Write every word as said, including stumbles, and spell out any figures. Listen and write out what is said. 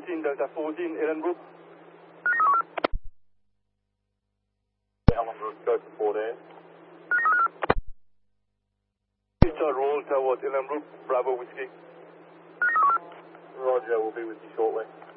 fourteen, Delta fourteen, Ellenbrook. Ellenbrook, go for fourteen. Start roll towards Ellenbrook, Bravo Whiskey. Roger, we'll be with you shortly.